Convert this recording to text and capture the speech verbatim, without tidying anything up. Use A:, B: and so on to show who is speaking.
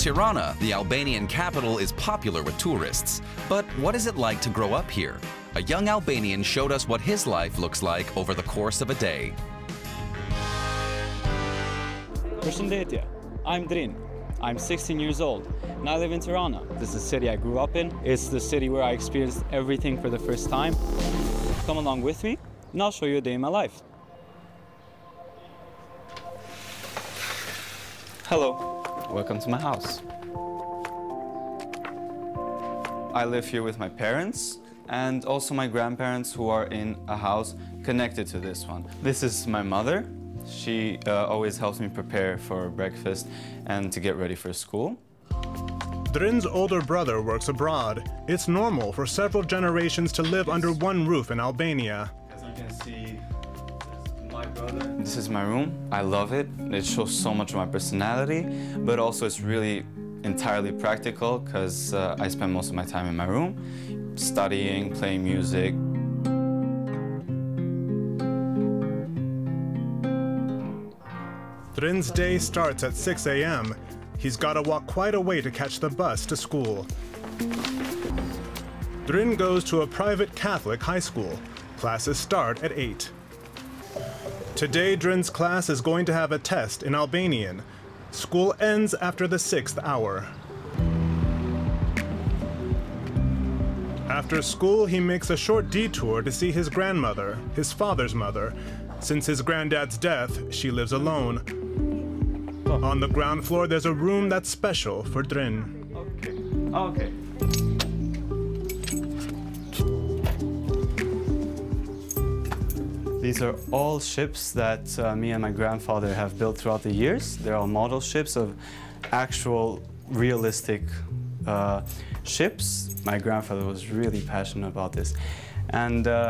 A: Tirana, the Albanian capital, is popular with tourists. But what is it like to grow up here? A young Albanian showed us what his life looks like over the course of a day.
B: Përshëndetje, I'm Drin. I'm sixteen years old, and I live in Tirana. This is the city I grew up in. It's the city where I experienced everything for the first time. Come along with me, and I'll show you a day in my life. Hello, welcome to my house. I live here with my parents and also my grandparents, who are in a house connected to this one. This is my mother. She uh, always helps me prepare for breakfast and to get ready for school.
C: Drin's older brother works abroad. It's normal for several generations to live under one roof in Albania.
B: As you can see, my brother.
D: This is my room. I love it. It shows so much of my personality, but also it's really entirely practical because uh, I spend most of my time in my room, studying, playing music.
C: Drin's day starts at six A M He's got to walk quite a way to catch the bus to school. Drin goes to a private Catholic high school. Classes start at eight. Today, Drin's class is going to have a test in Albanian. School ends after the sixth hour. After school, he makes a short detour to see his grandmother, his father's mother. Since his granddad's death, she lives alone. On the ground floor, there's a room that's special for Drin.
B: Okay. Okay. These are all ships that uh, me and my grandfather have built throughout the years. They're all model ships of actual, realistic uh, ships. My grandfather was really passionate about this. And uh,